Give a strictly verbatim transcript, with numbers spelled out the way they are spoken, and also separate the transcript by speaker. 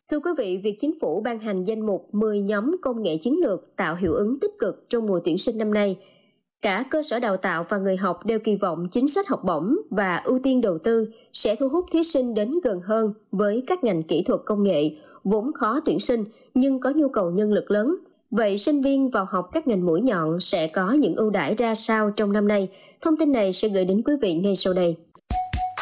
Speaker 1: Thưa quý vị, việc chính phủ ban hành danh mục mười nhóm công nghệ chiến lược tạo hiệu ứng tích cực trong mùa tuyển sinh năm nay. Cả cơ sở đào tạo và người học đều kỳ vọng chính sách học bổng và ưu tiên đầu tư sẽ thu hút thí sinh đến gần hơn với các ngành kỹ thuật công nghệ, vốn khó tuyển sinh nhưng có nhu cầu nhân lực lớn. Vậy sinh viên vào học các ngành mũi nhọn sẽ có những ưu đãi ra sao trong năm nay? Thông tin này sẽ gửi đến quý vị ngay sau đây.